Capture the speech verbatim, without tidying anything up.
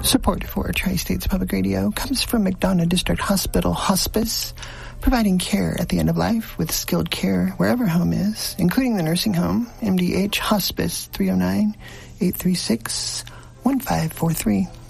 Support for Tri-States Public Radio comes from McDonough District Hospital Hospice, providing care at the end of life with skilled care wherever home is, including the nursing home. M D H Hospice, three oh nine, eight three six, one five four three.